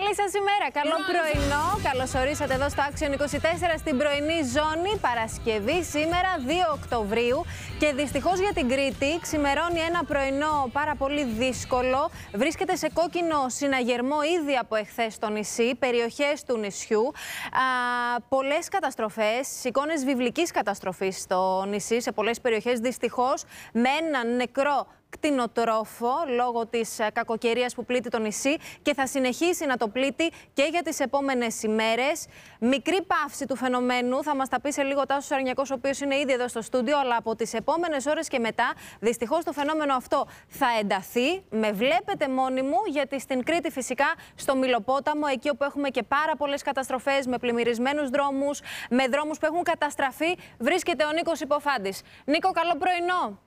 Καλή σας ημέρα. Καλό πρωινό. Καλώς ορίσατε εδώ στο Action 24 στην πρωινή ζώνη. Παρασκευή σήμερα 2 Οκτωβρίου. Και δυστυχώς για την Κρήτη ξημερώνει ένα πρωινό πάρα πολύ δύσκολο. Βρίσκεται σε κόκκινο συναγερμό ήδη από εχθές στο νησί, περιοχές του νησιού. Πολλές καταστροφές, εικόνες βιβλικής καταστροφής στο νησί, σε πολλές περιοχές δυστυχώς, με έναν νεκρό κτηνοτρόφο λόγω της κακοκαιρίας που πλήττει το νησί και θα συνεχίσει να το πλήττει και για τις επόμενες ημέρες. Μικρή παύση του φαινομένου, θα μας τα πει σε λίγο Τάσος Αρνιακός, ο οποίος είναι ήδη εδώ στο στούντιο, αλλά από τις επόμενες ώρες και μετά δυστυχώς το φαινόμενο αυτό θα ενταθεί. Με βλέπετε μόνοι μου, γιατί στην Κρήτη φυσικά, στο Μυλοπόταμο, εκεί όπου έχουμε και πάρα πολλές καταστροφές, με πλημμυρισμένους δρόμους, με δρόμους που έχουν καταστραφεί, βρίσκεται ο Νίκος Υποφάντης. Νίκο, καλό πρωινό.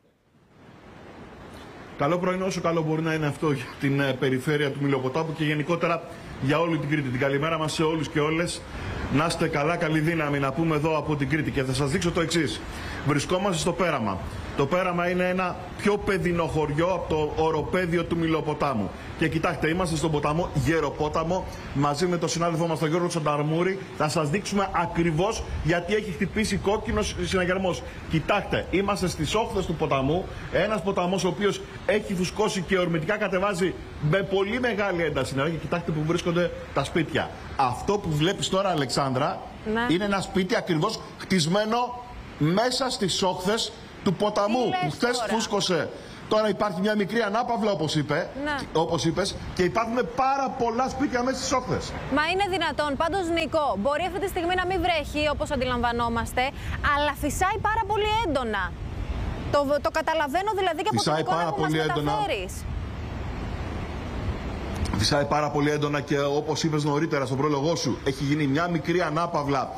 Καλό πρωινό, όσο καλό μπορεί να είναι αυτό για την περιφέρεια του Μυλοποτάμου και γενικότερα για όλη την Κρήτη. Την καλημέρα μας σε όλους και όλες. Να είστε καλά, καλή δύναμη να πούμε εδώ από την Κρήτη. Και θα σας δείξω το εξής. Βρισκόμαστε στο Πέραμα. Το Πέραμα είναι ένα πιο παιδινό χωριό από το οροπέδιο του Μυλοποτάμου. Και κοιτάξτε, είμαστε στον ποταμό Γεροπόταμο μαζί με τον συνάδελφό μας τον Γιώργο Τσανταρμούρη. Θα σας δείξουμε ακριβώς γιατί έχει χτυπήσει κόκκινος συναγερμός. Κοιτάξτε, είμαστε στις όχθες του ποταμού. Ένας ποταμός ο οποίος έχει φουσκώσει και ορμητικά κατεβάζει με πολύ μεγάλη ένταση νερό. Και κοιτάξτε που βρίσκονται τα σπίτια. Αυτό που βλέπεις τώρα, Αλεξάνδρα, είναι ένα σπίτι ακριβώς χτισμένο μέσα στις όχθες του ποταμού που χθες φούσκωσε. Τώρα υπάρχει μια μικρή ανάπαυλα, όπως είπες, και υπάρχουν πάρα πολλά σπίτια μέσα στις όχθες. Μα είναι δυνατόν? Πάντως, Νίκο, μπορεί αυτή τη στιγμή να μην βρέχει, όπως αντιλαμβανόμαστε, αλλά φυσάει πάρα πολύ έντονα. Το καταλαβαίνω δηλαδή και από την εικόνα που μας μεταφέρεις. Φυσάει πάρα πολύ έντονα και όπως είπες νωρίτερα στον πρόλογό σου, έχει γίνει μια μικρή ανάπαυλα